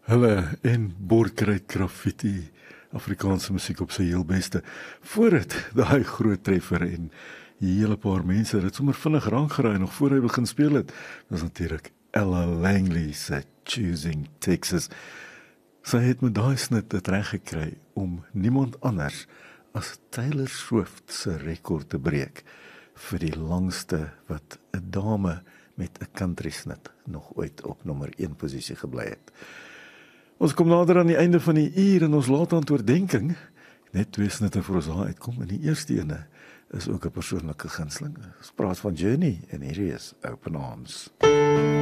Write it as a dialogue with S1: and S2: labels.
S1: Hulle en Borkruit Graffiti, Afrikaanse musiek op sy heel beste. Voordat daai groot treffer en die hele paar mense het sommer vinnig rankgeraai nog voor hy begin speel het, was natuurlik Ella Langley se Choosing Texas. Sy het met daai snit dit reg gekry om niemand anders as Taylor Swift se rekord te breek vir die langste wat 'n dame met 'n country snit nog ooit op nommer 1 posisie gebly het. Ons kom nader aan die einde van die uur en ons laat aan oordenking. Net 2 snitte vir ons daar uitkom. En die eerste ene is ook 'n persoonlike gunsteling. Ons praat van Journey en hier is Open Arms.